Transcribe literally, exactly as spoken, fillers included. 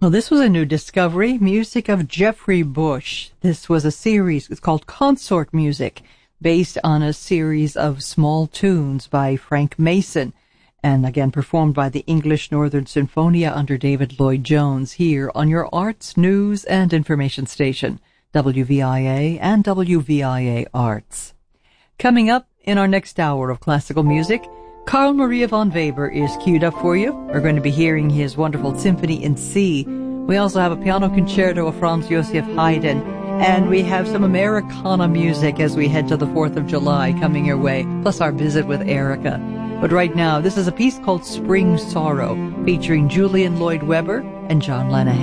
Well, this was a new discovery, music of Jeffrey Bush. This was a series, it's called Consort Music, based on a series of small tunes by Frank Mason, and again performed by the English Northern Sinfonia under David Lloyd-Jones here on your arts, news, and information station, W V I A and W V I A Arts. Coming up in our next hour of classical music, Carl Maria von Weber is queued up for you. We're going to be hearing his wonderful Symphony in C. We also have a piano concerto of Franz Joseph Haydn, and we have some Americana music as we head to the fourth of July coming your way, plus our visit with Erica. But right now, this is a piece called Spring Sorrow, featuring Julian Lloyd Webber and John Lanahan.